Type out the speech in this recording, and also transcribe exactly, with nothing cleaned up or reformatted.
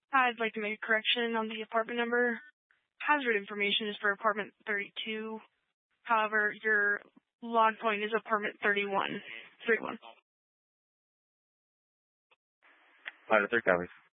I'd like to make a correction on the apartment number. Hazard information is for apartment thirty-two. However, your log point is apartment thirty-one. thirty-one. Five to three copies.